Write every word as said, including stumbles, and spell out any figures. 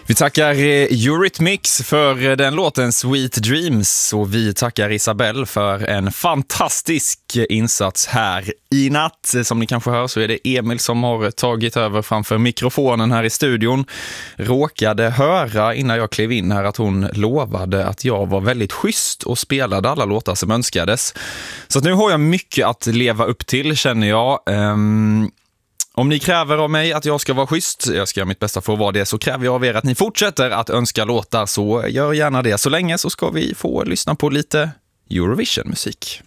Vi tackar Eurythmics för den låten Sweet Dreams och vi tackar Isabelle för en fantastisk insats här i natt. Som ni kanske hör så är det Emil som har tagit över framför mikrofonen här i studion. Råkade höra innan jag klev in här att hon lovade att jag var väldigt schysst och spelade alla låtar som önskades. Så att nu har jag mycket att leva upp till, känner jag. Um... Om ni kräver av mig att jag ska vara schysst, jag ska göra mitt bästa för att vara det, så kräver jag av er att ni fortsätter att önska låtar, så gör gärna det. Så länge så ska vi få lyssna på lite Eurovision-musik.